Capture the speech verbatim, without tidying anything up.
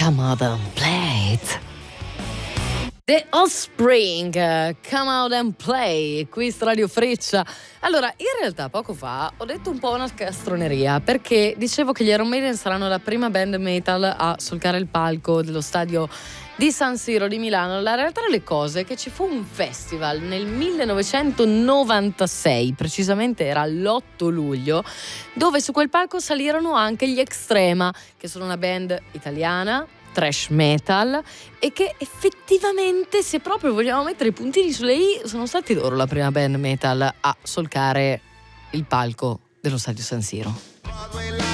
Come Out and Play It. The Offspring, Come Out and Play, qui su Radio Freccia. Allora, in realtà poco fa ho detto un po' una castroneria, perché dicevo che gli Iron Maiden saranno la prima band metal a solcare il palco dello stadio di San Siro di Milano. La realtà delle cose è che ci fu un festival nel millenovecentonovantasei, precisamente era l'otto luglio, dove su quel palco salirono anche gli Extrema, che sono una band italiana thrash metal e che effettivamente, se proprio vogliamo mettere i puntini sulle i, sono stati loro la prima band metal a solcare il palco dello stadio San Siro.